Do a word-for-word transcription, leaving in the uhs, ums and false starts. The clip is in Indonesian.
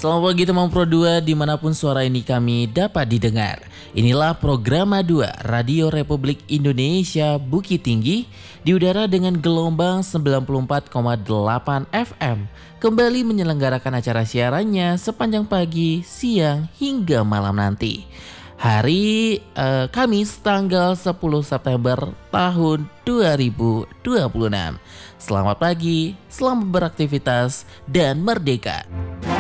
Selamat pagi teman Pro dua dimanapun suara ini kami dapat didengar. Inilah Programa dua Radio Republik Indonesia Bukit Tinggi di udara dengan gelombang sembilan puluh empat koma delapan F M. Kembali menyelenggarakan acara siarannya sepanjang pagi, siang hingga malam nanti. Hari eh, Kamis tanggal sepuluh September tahun dua ribu dua puluh enam. Selamat pagi, selamat beraktivitas dan merdeka.